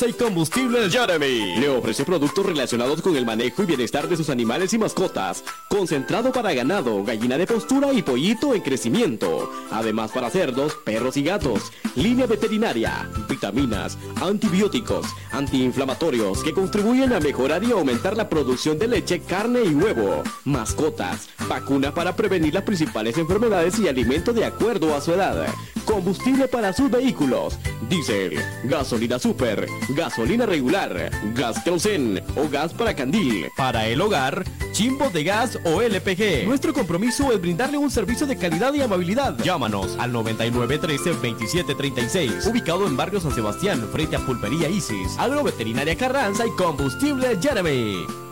y Combustible Jeremy le ofrece productos relacionados con el manejo y bienestar de sus animales y mascotas, concentrado para ganado, gallina de postura y pollito en crecimiento, además para cerdos, perros y gatos, línea veterinaria, vitaminas, antibióticos, antiinflamatorios que contribuyen a mejorar y aumentar la producción de leche, carne y huevo, mascotas, vacunas para prevenir las principales enfermedades y alimento de acuerdo a su edad, combustible para sus vehículos, diésel, gasolina super, gasolina regular, gas querosén o gas para candil. Para el hogar, chimbos de gas o LPG. Nuestro compromiso es brindarle un servicio de calidad y amabilidad. Llámanos al 9913-2736, ubicado en Barrio San Sebastián, frente a Pulpería Isis, Agroveterinaria Carranza y Combustible Jeremy.